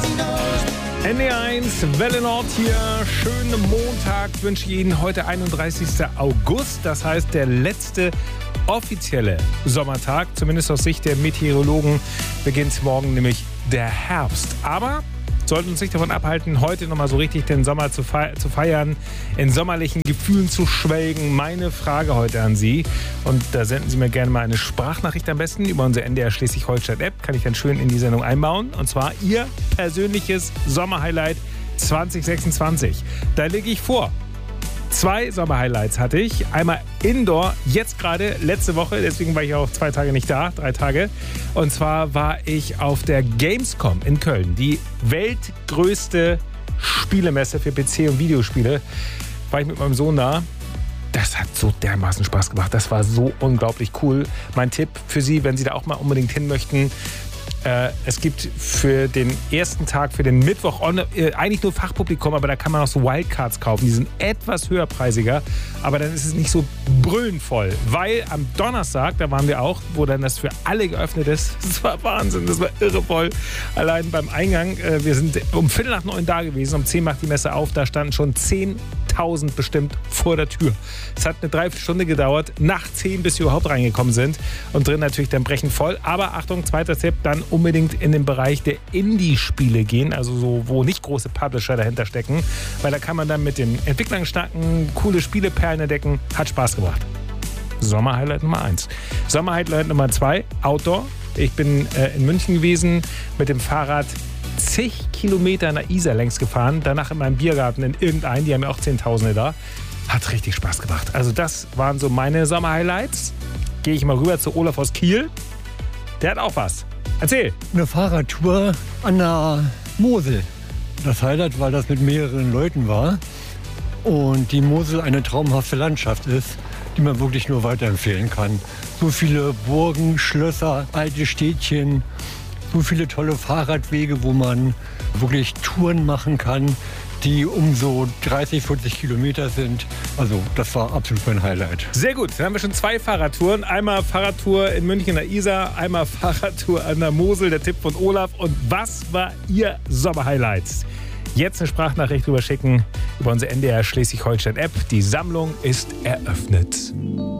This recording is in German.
NDR1, Welle Nord hier. Schönen Montag wünsche ich Ihnen. Heute 31. August, das heißt der letzte offizielle Sommertag. Zumindest aus Sicht der Meteorologen beginnt morgen nämlich der Herbst. Aber sollten uns nicht davon abhalten, heute nochmal so richtig den Sommer zu feiern, in sommerlichen Gefühlen zu schwelgen. Meine Frage heute an Sie, und da senden Sie mir gerne mal eine Sprachnachricht am besten über unsere NDR Schleswig-Holstein-App, kann ich dann schön in die Sendung einbauen. Und zwar Ihr persönliches Sommerhighlight 2026. Da lege ich vor. 2 Sommerhighlights hatte ich. Einmal Indoor, jetzt gerade, letzte Woche, deswegen war ich auch 2 Tage nicht da, 3 Tage. Und zwar war ich auf der Gamescom in Köln, die weltgrößte Spielemesse für PC und Videospiele. War ich mit meinem Sohn da. Das hat so dermaßen Spaß gemacht. Das war so unglaublich cool. Mein Tipp für Sie, wenn Sie da auch mal unbedingt hin möchten: es gibt für den ersten Tag, für den Mittwoch, eigentlich nur Fachpublikum, aber da kann man auch so Wildcards kaufen. Die sind etwas höherpreisiger, aber dann ist es nicht so brüllend voll. Weil am Donnerstag, da waren wir auch, wo dann das für alle geöffnet ist. Das war Wahnsinn, das war irre voll. Allein beim Eingang, wir sind um 8:45 da gewesen, um 10 macht die Messe auf, da standen schon 10.000 bestimmt vor der Tür. Es hat eine Dreiviertelstunde gedauert, nach 10, bis wir überhaupt reingekommen sind. Und drin natürlich dann brechend voll. Aber Achtung, zweiter Tipp, dann unbedingt in den Bereich der Indie-Spiele gehen, also so, wo nicht große Publisher dahinter stecken, weil da kann man dann mit den Entwicklern schnacken, coole Spieleperlen entdecken, hat Spaß gebracht. Sommerhighlight Nummer 1. Sommerhighlight Nummer 2, Outdoor. Ich bin in München gewesen, mit dem Fahrrad zig Kilometer an der Isar längs gefahren, danach in meinem Biergarten in irgendeinen, die haben ja auch Zehntausende da. Hat richtig Spaß gemacht. Also das waren so meine Sommerhighlights. Gehe ich mal rüber zu Olaf aus Kiel. Der hat auch was. Erzähl. Eine Fahrradtour an der Mosel. Das Highlight, weil das mit mehreren Leuten war und die Mosel eine traumhafte Landschaft ist, die man wirklich nur weiterempfehlen kann. So viele Burgen, Schlösser, alte Städtchen, so viele tolle Fahrradwege, wo man wirklich Touren machen kann, die um so 30, 40 Kilometer sind. Also das war absolut mein Highlight. Sehr gut, dann haben wir schon 2 Fahrradtouren. Einmal Fahrradtour in München an der Isar, einmal Fahrradtour an der Mosel, der Tipp von Olaf. Und was war Ihr Sommerhighlight? Jetzt eine Sprachnachricht rüber schicken über unsere NDR Schleswig-Holstein-App. Die Sammlung ist eröffnet.